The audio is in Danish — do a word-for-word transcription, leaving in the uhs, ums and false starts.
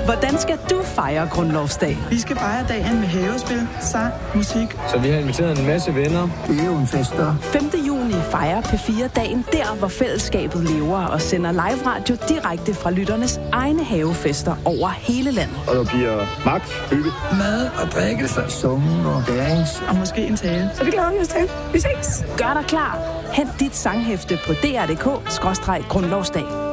Hvordan skal du fejre Grundlovsdag? Vi skal fejre dagen med havespil, sang, musik. Så vi har inviteret en masse venner. Det er jo en fester. femte juni fejrer P fire dagen der, hvor fællesskabet lever og sender live radio direkte fra lytternes egne havefester over hele landet. Og der bliver magt, hygge, mad og drikkelse, summen og dance. Og måske en tale. Så det glæder vi os til. Vi ses. Gør dig klar. Hent dit sanghæfte på d r punktum d k skråstreg grundlovsdag.